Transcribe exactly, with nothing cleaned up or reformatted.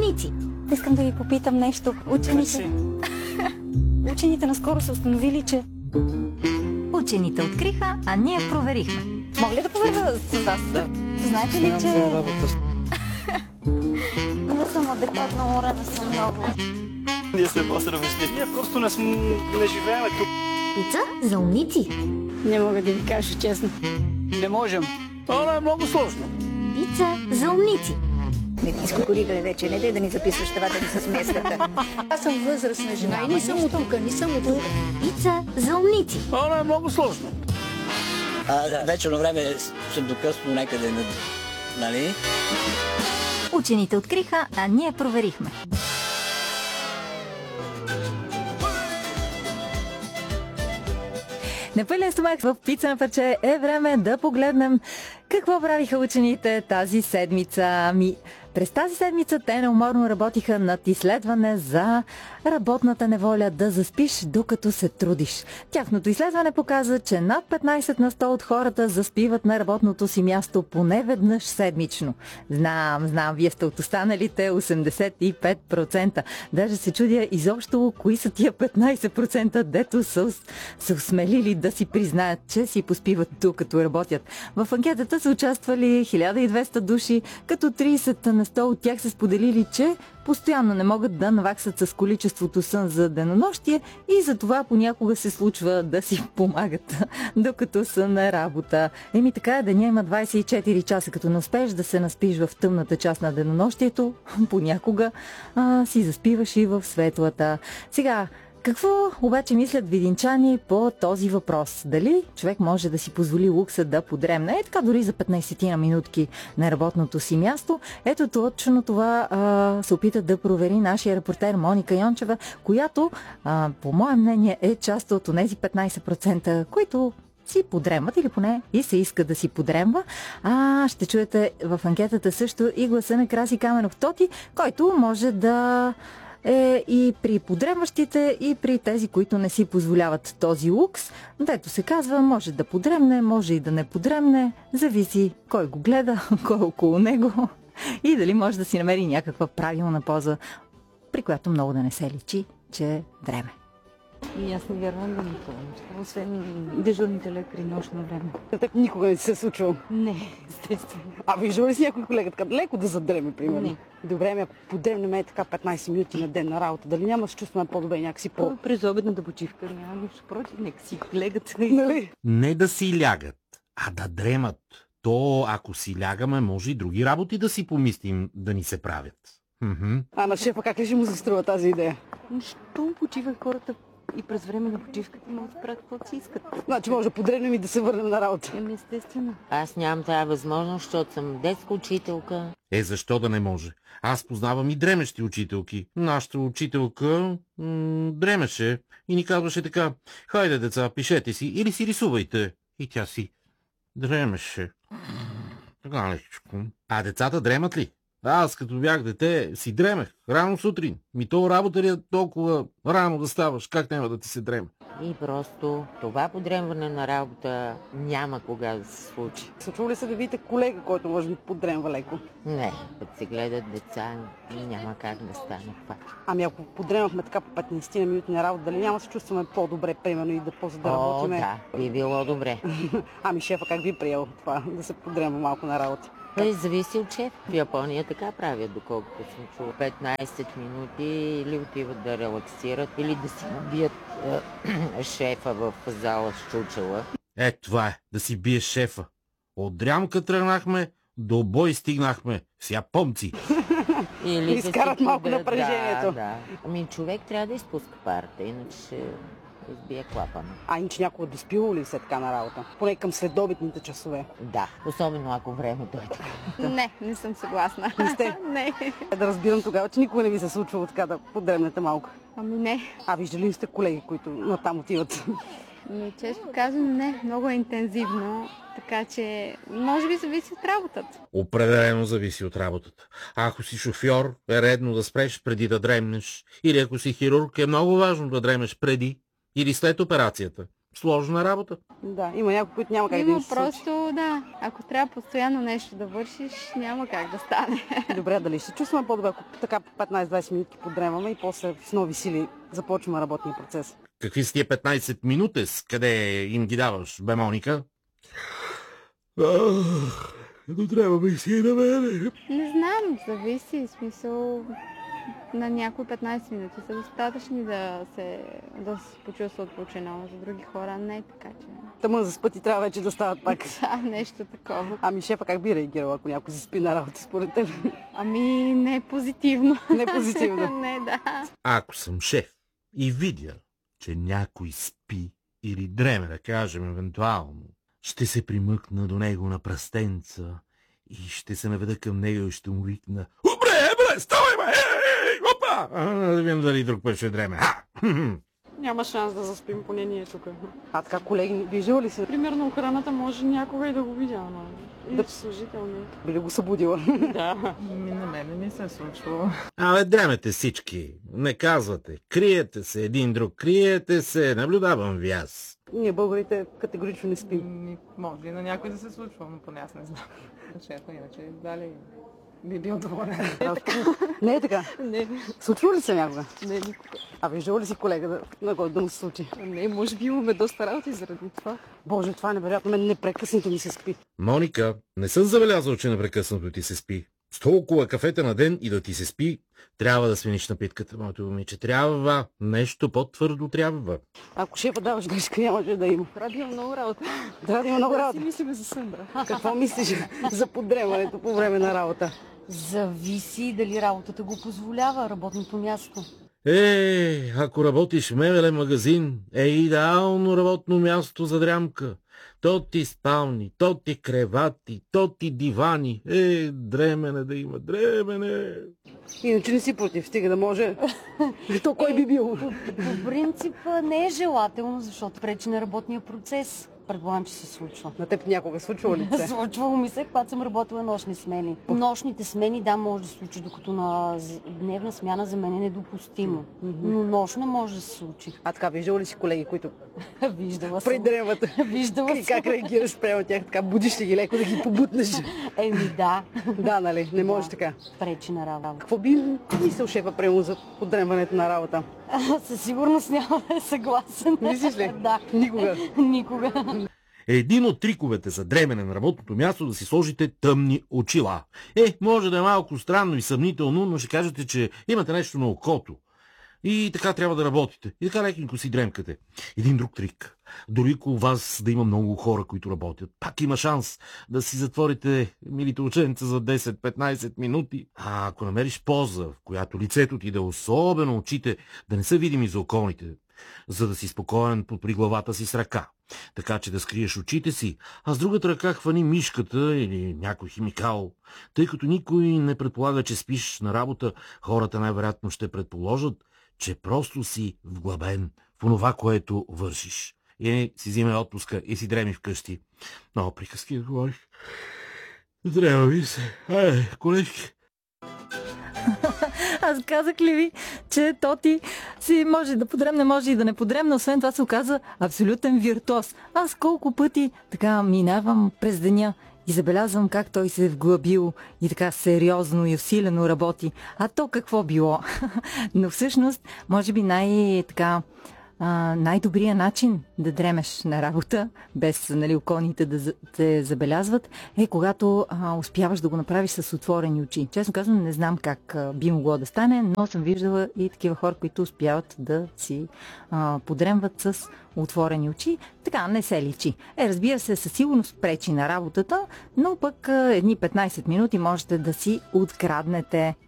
умници. Искам да ви попитам нещо. Учените... Учените наскоро са установили, че... Учените откриха, а ние проверихме. Мога ли да проверя с вас? Да. Знаете ли, че... Не съм адекватно уморена, съм много. Ние сме по-сравнищи. Ние просто не, см... не живеем тук. Пица за умници. Не мога да ви кажа честно. Не можем. Това е много сложно. Пица за умници. Не ти скукоригали вече, не дай да ни записваш това да ни се смеската. Аз съм възрастна жена и не съм от тук, не съм от тук. Пица за умници. Това е много сложно. А, вечерно време съм докъсно някъде, нали? Учените откриха, а ние проверихме. На пълен стомах в Пица на парче е време да погледнем какво правиха учените тази седмица. Ами, през тази седмица те неуморно работиха над изследване за работната неволя да заспиш докато се трудиш. Тяхното изследване показа, че над петнайсет на сто от хората заспиват на работното си място поне веднъж седмично. Знам, знам, вие сте от останалите осемдесет и пет процента. Даже се чудя изобщо кои са тия петнайсет процента, дето са, са осмелили да си признаят, че си поспиват докато работят. В анкетата са участвали хиляда и двеста души, като трийсет на сто от тях са споделили, че постоянно не могат да наваксат с количеството сън за денонощие и затова понякога се случва да си помагат, докато са на работа. Еми така, деня има двайсет и четири часа, като не успееш да се наспиш в тъмната част на денонощието, понякога а, си заспиваш и в светлата. Сега, какво обаче мислят видинчани по този въпрос? Дали човек може да си позволи лукса да подремне? Е така дори за петнайсет на минутки на работното си място. Ето точно това а, се опита да провери нашия репортер Моника Йончева, която а, по мое мнение е част от тези петнайсет процента, които си подремват или поне и се иска да си подремва. А ще чуете в анкетата също и гласа на Краси Каменов Тоти, който може да е и при подремващите, и при тези, които не си позволяват този лукс. Дето се казва, може да подремне, може и да не подремне, зависи кой го гледа, кой е около него и дали може да си намери някаква правилна поза, при която много да не се личи, че дреме. И аз не вярвам да никога. Освен дежурните лекари нощно време. Так никога не си се случвало. Не, естествено. А виждал ли си някой колега така леко да задреме, примерно? Не. Добре, ами ако подремнем е така петнайсет минути на ден на работа, дали няма да се чувстваме по-добре някакси по... По... През обедната почивка няма нищо против, нека си легат. Нали? Не да си лягат, а да дремат. То, ако си лягаме, може и други работи да си помислим да ни се правят. Мхм. А на шефа как ли ще му се струва тази идея? Що почиват хората и през време на почивката могат да правят каквото си искат? Значи може да подремнем и да се върнем на работа. Еми, естествено. Аз нямам тази възможност, защото съм детска учителка. Е, защо да не може? Аз познавам и дремещи учителки. Нашата учителка м- дремеше и ни казваше така: хайде, деца, пишете си или си рисувайте. И тя си дремеше. Така лекичко. А децата дремат ли? Аз като бях дете си дремех рано сутрин. Ми то работа ли е толкова рано да ставаш? Как няма да ти се дреме? И просто това подремване на работа няма кога да се случи. Случва ли се да видите колега, който може да подремва леко? Не, като се гледат деца, няма как да стане това. Ами ако подремахме така по петнайсет на минути на работа, дали няма да се чувстваме по-добре, примерно, и да после да О, работиме? да, би било добре. Ами шефа как би приел това, да се подремва малко на работа? Той зависи от шеф. В Япония така правят, доколкото съм чула. петнайсет минути или отиват да релаксират, или да си бият е, шефа в зала с чучела. Е, това е, да си бие шефа. От дрямка тръгнахме, до бой стигнахме с японци. Или изкарат да малко подят, напрежението. Да, да. Ами човек трябва да изпуска парата, иначе ще избие клапана. А иначе някога доспило ли се така на работа? Поне към следобедните часове. Да, особено ако времето е така. Не, не съм съгласна. Не сте? Не. Да разбирам тогава, че никога не ви се случвало така да подремнете малко. Ами не. А виждали ли сте колеги, които натам отиват? Но често казвам не, много е интензивно, така че може би зависи от работата. Определено зависи от работата. Ако си шофьор, е редно да спреш преди да дремнеш. Или ако си хирург, е много важно да дремеш преди или след операцията. Сложна работа. Да, има някои, които няма как да Има им се просто, да, ако трябва постоянно нещо да вършиш, няма как да стане. случи. Добре, дали ще чувстваме по-добре, ако така петнайсет-двайсет минути подремаме и после с нови сили започваме работния процес. Какви са тия петнайсет минути? Къде им ги даваш, бе, Моника? Като трябва ми си на мене. Не знам, зависи, в смисъл на някои петнайсет минути са достатъчни да се, да се почувстват починало, за други хора не е така, че... Тъмън за спът и трябва вече да стават пак. Да, нещо такова. Ами шефа как би реагирал, ако някой се спи на работа според теб? Ами не е позитивно. Не позитивно. Не, да. Ако съм шеф и видя, че някой спи или дреме, да кажем, евентуално, ще се примъкна до него на пръстенца и ще се наведа към него и ще му викна: "Бре, бре, ставай, бе! Ей, опа!" А, да видим дали друг път ще дреме. Няма шанс да заспим, поне ние тук. А така, колеги, виждала ли се? Примерно охраната може някога и да го видя, но и Да. служител не. Би ли го събудила? Да. На мен не се е случвало. Абе, дремете всички. Не казвате. Криете се един друг. Криете се. Наблюдавам ви аз. Ние българите категорично не спим. Ми, може и на някой да се случва, но поне аз не знам. Шефа, иначе дали би бил доволен. Не е така. Не, Случва ли се някога? не, никога. А виждала ли си колега да, на който да му се случи? Не, може би имаме доста работи заради това. Боже, това е невероятно. Мен непрекъснато ми се спи. Моника, не съм забелязал, че непрекъснато ти се спи. С толкова кафета на ден и да ти се спи, трябва да смениш напитката, моето момиче. Трябва. Нещо по-твърдо трябва. Ако шефа даваш грешка, нямаше да има. Радио много работа. Трябва да има много Си работа. мислиме за сън, брат. Какво мислиш за подремането по време на работа? Зависи дали работата го позволява, работното място. Е, ако работиш в мебелен магазин, е идеално работно място за дрямка. То ти спални, то ти кревати, то ти дивани. Е, дремене да има, дремене. Иначе не си против, стига да може. То кой би бил? По, по принцип не е желателно, защото пречи на работния процес. Предполагам, че се случва. На теб някога случва ли се? Случвало ми се, когато съм работила нощни смени. Нощните смени, да, може да се случи, докато на дневна смяна за мен е недопустимо. Но нощна може да се случи. А така, виждала ли си колеги, които Виждала съм. предремват? Виждала И как съм. реагираш спрямо тях? Така будиш ли ги леко да ги побутнеш? Еми да. Да, нали? Не може Да. така. Пречи на работа. Какво би мислил шефа прямо за подремването на работа? Със сигурност няма да е съгласен. Мислиш ли? Да. Никога. Никога. Един от триковете за дремене на работното място да си сложите тъмни очила. Е, може да е малко странно и съмнително, но ще кажете, че имате нещо на окото. И така трябва да работите. И така лекенько си дремкате. Един друг трик. Дори около вас да има много хора, които работят, пак има шанс да си затворите милите оченца за десет-петнайсет минути. А ако намериш поза, в която лицето ти да е особено очите, да не са видими за околните, за да си спокоен подпри главата си с ръка, така че да скриеш очите си, а с другата ръка хвани мишката или някой химикал. Тъй като никой не предполага, че спиш на работа, хората най-вероятно ще предположат, че просто си вглъбен в онова, което вършиш. И си взиме отпуска и си дреми вкъщи. Много приказки да говорих. Трябва ви се. Ай, колежки. Аз казах ли ви, че Тоти си може да подремне, може и да не подремне. Освен това се оказа абсолютен виртуоз. Аз колко пъти така минавам през деня и забелязвам как той се е вглъбил и така сериозно и усилено работи. А то какво било? Но всъщност, може би най-така а, най-добрият начин да дремеш на работа, без нали, околните да те забелязват, е когато а, успяваш да го направиш с отворени очи. Честно казвам, не знам как а, би могло да стане, но съм виждала и такива хора, които успяват да си а, подремват с отворени очи. Така не се личи. Е, разбира се, със сигурност пречи на работата, но пък а, едни петнайсет минути можете да си откраднете.